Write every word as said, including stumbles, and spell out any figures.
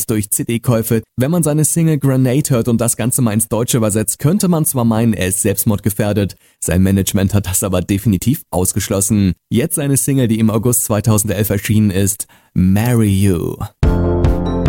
Umsatz durch C D-Käufe. Wenn man seine Single Grenade hört und das Ganze mal ins Deutsche übersetzt, könnte man zwar meinen, er ist selbstmordgefährdet. Sein Management hat das aber definitiv ausgeschlossen. Jetzt seine Single, die im August zweitausendelf erschienen ist, Marry You.